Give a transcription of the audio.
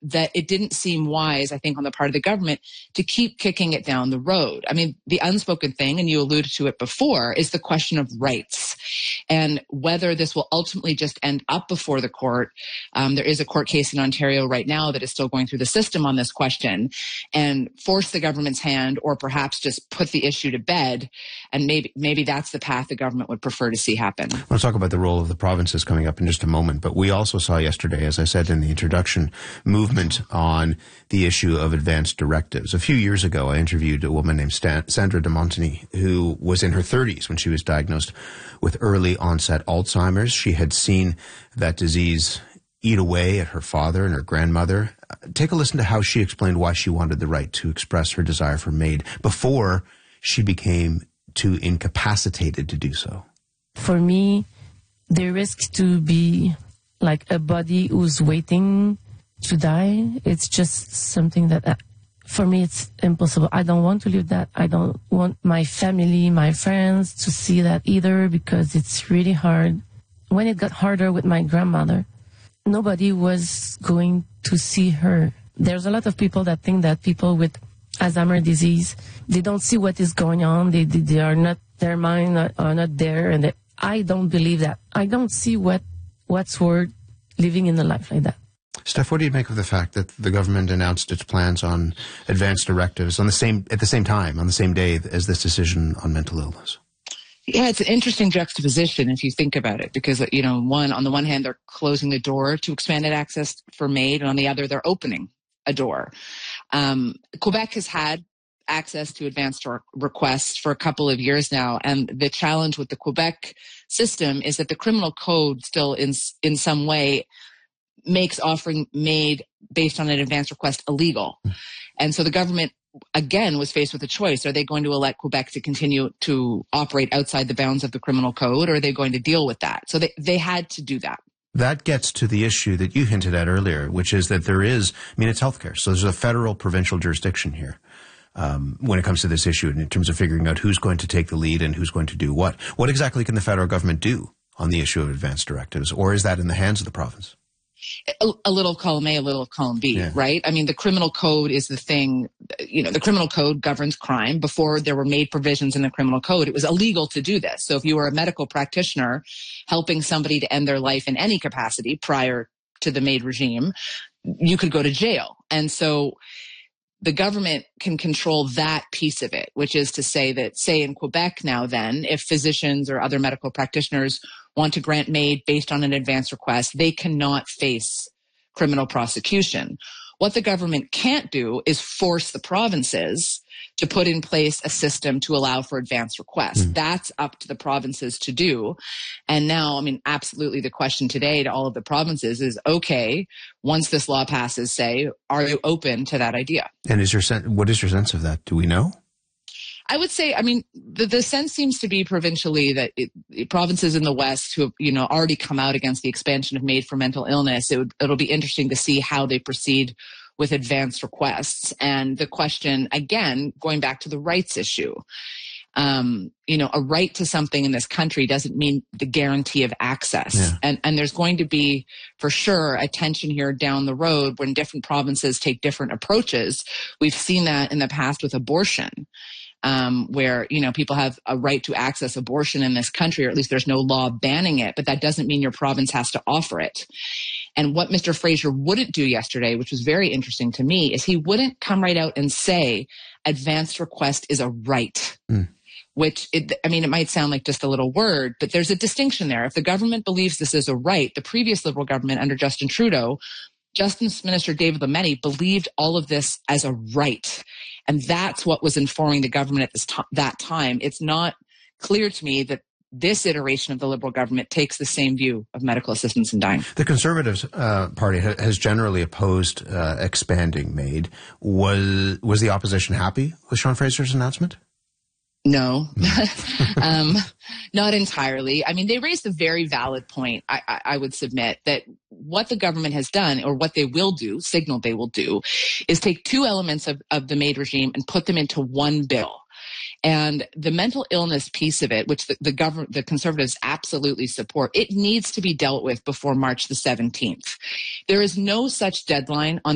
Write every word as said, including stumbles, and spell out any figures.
that it didn't seem wise, I think, on the part of the government to keep kicking it down the road. I mean, the unspoken thing, and you alluded to it before, is the question of rights and whether this will ultimately just end up before the court. Um, there is a court case in Ontario right now that is still going through the system on this question, and force the government's hand, or perhaps just put the issue to bed. And maybe maybe that's the path the government would prefer to see happen. We'll talk about the role of the provinces coming up in just a moment, but we also saw yesterday, as I said in the introduction, movement on the issue of advanced directives. A few years ago, I interviewed a woman named Stan- Sandra de Montagny, who was in her thirties when she was diagnosed with early onset Alzheimer's. She had seen that disease eat away at her father and her grandmother. Take a listen to how she explained why she wanted the right to express her desire for MAID before she became too incapacitated to do so. For me, the risk to be like a body who's waiting to die, it's just something that, uh, for me, it's impossible. I don't want to live that. I don't want my family, my friends to see that either, because it's really hard. When it got harder with my grandmother, nobody was going to see her. There's a lot of people that think that people with Alzheimer's disease, they don't see what is going on. They they, they are not, their mind are, are not there. And they, I don't believe that. I don't see what what's worth living in a life like that. Steph, what do you make of the fact that the government announced its plans on advanced directives on the same at the same time, on the same day as this decision on mental illness? Yeah, it's an interesting juxtaposition if you think about it, because, you know, one, on the one hand, they're closing the door to expanded access for MAID, and on the other, they're opening a door. Um, Quebec has had access to advanced requests for a couple of years now, and the challenge with the Quebec system is that the criminal code still in in some way makes offering MAID based on an advanced request illegal. And so the government, again, was faced with a choice. Are they going to elect Quebec to continue to operate outside the bounds of the criminal code, or are they going to deal with that? So they, they had to do that. That gets to the issue that you hinted at earlier, which is that there is, I mean, it's healthcare. So there's a federal provincial jurisdiction here um, when it comes to this issue in terms of figuring out who's going to take the lead and who's going to do what. What exactly can the federal government do on the issue of advanced directives, or is that in the hands of the province? A, a little column A, a little column B, yeah. Right? I mean, the criminal code is the thing, you know, the criminal code governs crime. Before there were MAID provisions in the criminal code, it was illegal to do this. So if you were a medical practitioner helping somebody to end their life in any capacity prior to the MAID regime, you could go to jail. And so the government can control that piece of it, which is to say that, say in Quebec now then, if physicians or other medical practitioners want to grant MAID based on an advance request, they cannot face criminal prosecution. What the government can't do is force the provinces to put in place a system to allow for advance requests. Mm. That's up to the provinces to do. And now, I mean, absolutely the question today to all of the provinces is, okay, once this law passes, say, are you open to that idea? And is your sen- what is your sense of that? Do we know? I would say, I mean, the, the sense seems to be provincially that it, it, provinces in the West who have, you know, already come out against the expansion of MAID for mental illness, it would, it'll be interesting to see how they proceed with advanced requests. And the question, again, going back to the rights issue, um, you know, a right to something in this country doesn't mean the guarantee of access. Yeah. And, and there's going to be, for sure, a tension here down the road when different provinces take different approaches. We've seen that in the past with abortion. Um, where, you know, people have a right to access abortion in this country, or at least there's no law banning it, but that doesn't mean your province has to offer it. And what Mister Fraser wouldn't do yesterday, which was very interesting to me, is he wouldn't come right out and say advanced request is a right, mm. which, it, I mean, it might sound like just a little word, but there's a distinction there. If the government believes this is a right, the previous Liberal government under Justin Trudeau, Justice Minister David Lametti believed all of this as a right. And that's what was informing the government at this t- that time. It's not clear to me that this iteration of the Liberal government takes the same view of medical assistance in dying. The Conservatives uh, Party ha- has generally opposed uh, expanding MAID. Was was the opposition happy with Sean Fraser's announcement? No, um, not entirely. I mean, they raised a very valid point, I, I, I would submit, that what the government has done, or what they will do, signaled they will do, is take two elements of, of the MAID regime and put them into one bill. And the mental illness piece of it, which the, the government, the Conservatives absolutely support, it needs to be dealt with before March the seventeenth. There is no such deadline on